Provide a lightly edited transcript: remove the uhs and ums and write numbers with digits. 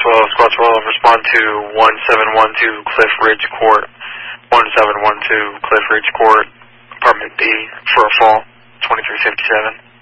Squad 12, respond to 1712 Cliff Ridge Court, 1712 Cliff Ridge Court, apartment B, for a fall, 2357.